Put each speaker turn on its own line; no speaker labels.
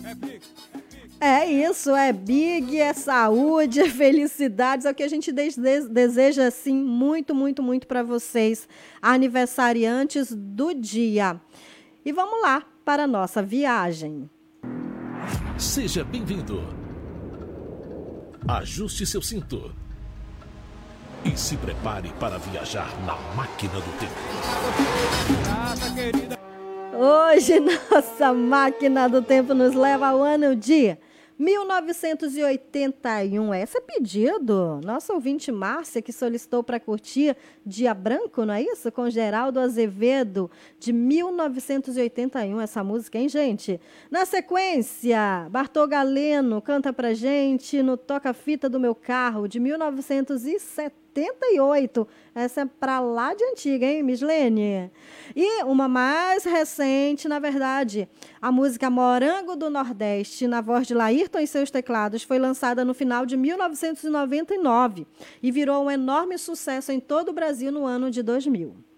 É isso, é big, é saúde, é felicidades, é o que a gente deseja, assim, muito, muito, muito para vocês, aniversariantes do dia. E vamos lá para a nossa viagem.
Seja bem-vindo. Ajuste seu cinto e se prepare para viajar na máquina do tempo.
Hoje, nossa máquina do tempo nos leva ao ano de 1981. Esse é pedido. Nossa ouvinte Márcia, que solicitou para curtir Dia Branco, não é isso? Com Geraldo Azevedo, de 1981. Essa música, hein, gente? Na sequência, Bartol Galeno canta pra gente no Toca-Fita do Meu Carro, de 1978. Essa é pra lá de antiga, hein, Mislene? E uma mais recente, na verdade, a música Morango do Nordeste, na voz de Laírton e seus teclados, foi lançada no final de 1999 e virou um enorme sucesso em todo o Brasil no ano de 2000.